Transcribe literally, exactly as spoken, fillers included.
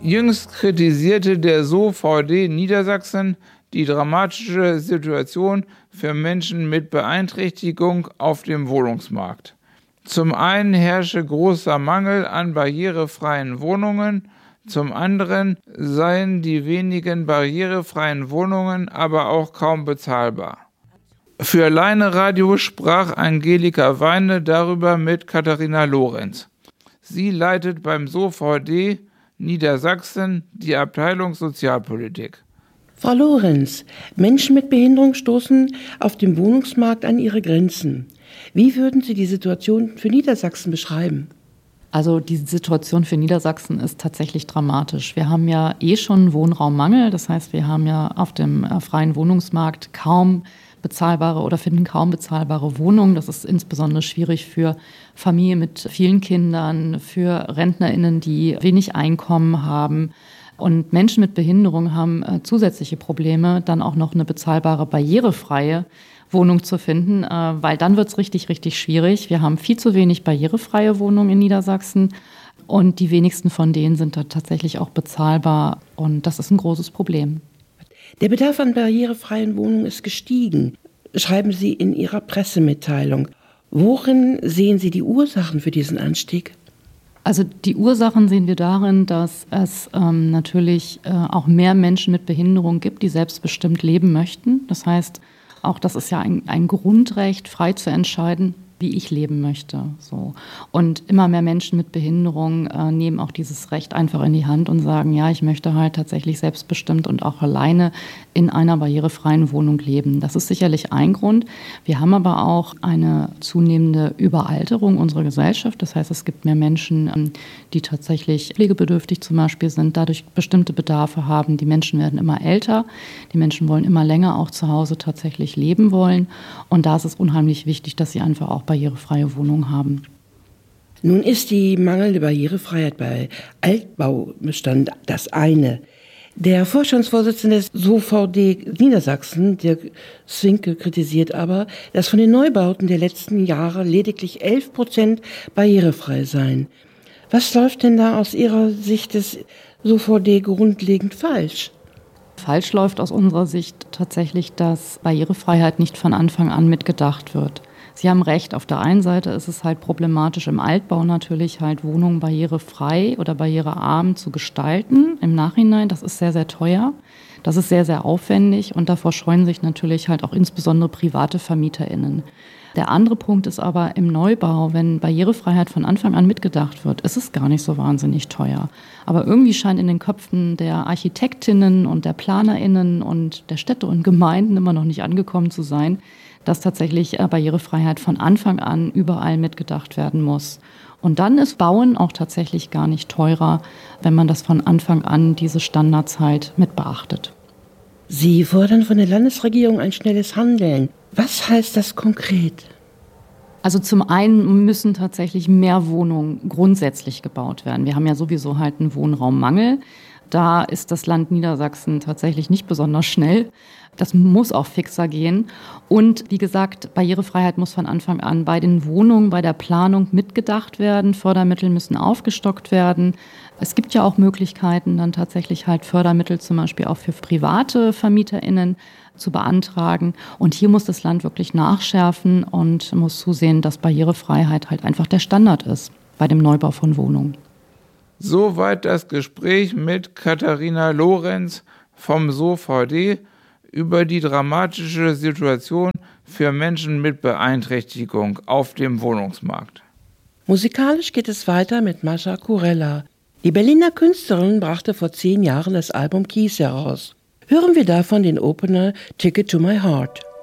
Jüngst kritisierte der S O V D Niedersachsen die dramatische Situation für Menschen mit Beeinträchtigung auf dem Wohnungsmarkt. Zum einen herrsche großer Mangel an barrierefreien Wohnungen, zum anderen seien die wenigen barrierefreien Wohnungen aber auch kaum bezahlbar. Für Leine Radio sprach Angelika Weine darüber mit Katharina Lorenz. Sie leitet beim S O V D Niedersachsen die Abteilung Sozialpolitik. Frau Lorenz, Menschen mit Behinderung stoßen auf dem Wohnungsmarkt an ihre Grenzen. Wie würden Sie die Situation für Niedersachsen beschreiben? Also die Situation für Niedersachsen ist tatsächlich dramatisch. Wir haben ja eh schon Wohnraummangel. Das heißt, wir haben ja auf dem freien Wohnungsmarkt kaum bezahlbare oder finden kaum bezahlbare Wohnungen. Das ist insbesondere schwierig für Familien mit vielen Kindern, für RentnerInnen, die wenig Einkommen haben. Und Menschen mit Behinderung haben äh, zusätzliche Probleme, dann auch noch eine bezahlbare, barrierefreie Wohnung zu finden, äh, weil dann wird es richtig, richtig schwierig. Wir haben viel zu wenig barrierefreie Wohnungen in Niedersachsen und die wenigsten von denen sind da tatsächlich auch bezahlbar und das ist ein großes Problem. Der Bedarf an barrierefreien Wohnungen ist gestiegen, schreiben Sie in Ihrer Pressemitteilung. Worin sehen Sie die Ursachen für diesen Anstieg? Also die Ursachen sehen wir darin, dass es ähm, natürlich äh, auch mehr Menschen mit Behinderung gibt, die selbstbestimmt leben möchten. Das heißt, auch das ist ja ein, ein Grundrecht, frei zu entscheiden, wie ich leben möchte. So. Und immer mehr Menschen mit Behinderung äh, nehmen auch dieses Recht einfach in die Hand und sagen, ja, ich möchte halt tatsächlich selbstbestimmt und auch alleine in einer barrierefreien Wohnung leben. Das ist sicherlich ein Grund. Wir haben aber auch eine zunehmende Überalterung unserer Gesellschaft. Das heißt, es gibt mehr Menschen, ähm, die tatsächlich pflegebedürftig zum Beispiel sind, dadurch bestimmte Bedarfe haben. Die Menschen werden immer älter. Die Menschen wollen immer länger auch zu Hause tatsächlich leben wollen. Und da ist es unheimlich wichtig, dass sie einfach auch barrierefreie Wohnungen haben. Nun ist die mangelnde Barrierefreiheit bei Altbaubestand das eine. Der Vorstandsvorsitzende des S O V D Niedersachsen, Dirk Zwinke, kritisiert aber, dass von den Neubauten der letzten Jahre lediglich elf Prozent barrierefrei seien. Was läuft denn da aus Ihrer Sicht des S O V D grundlegend falsch? Falsch läuft aus unserer Sicht tatsächlich, dass Barrierefreiheit nicht von Anfang an mitgedacht wird. Sie haben recht, auf der einen Seite ist es halt problematisch im Altbau natürlich halt Wohnungen barrierefrei oder barrierearm zu gestalten im Nachhinein. Das ist sehr, sehr teuer, das ist sehr, sehr aufwendig und davor scheuen sich natürlich halt auch insbesondere private VermieterInnen. Der andere Punkt ist aber im Neubau, wenn Barrierefreiheit von Anfang an mitgedacht wird, ist es gar nicht so wahnsinnig teuer. Aber irgendwie scheint in den Köpfen der Architektinnen und der PlanerInnen und der Städte und Gemeinden immer noch nicht angekommen zu sein, dass tatsächlich Barrierefreiheit von Anfang an überall mitgedacht werden muss. Und dann ist Bauen auch tatsächlich gar nicht teurer, wenn man das von Anfang an, diese Standards halt mit beachtet. Sie fordern von der Landesregierung ein schnelles Handeln. Was heißt das konkret? Also zum einen müssen tatsächlich mehr Wohnungen grundsätzlich gebaut werden. Wir haben ja sowieso halt einen Wohnraummangel. Da ist das Land Niedersachsen tatsächlich nicht besonders schnell. Das muss auch fixer gehen. Und wie gesagt, Barrierefreiheit muss von Anfang an bei den Wohnungen, bei der Planung mitgedacht werden. Fördermittel müssen aufgestockt werden. Es gibt ja auch Möglichkeiten, dann tatsächlich halt Fördermittel zum Beispiel auch für private VermieterInnen zu beantragen. Und hier muss das Land wirklich nachschärfen und muss zusehen, dass Barrierefreiheit halt einfach der Standard ist bei dem Neubau von Wohnungen. Soweit das Gespräch mit Katharina Lorenz vom S O V D über die dramatische Situation für Menschen mit Beeinträchtigung auf dem Wohnungsmarkt. Musikalisch geht es weiter mit Mascha Kurella. Die Berliner Künstlerin brachte vor zehn Jahren das Album Kies heraus. Hören wir davon den Opener Ticket to My Heart.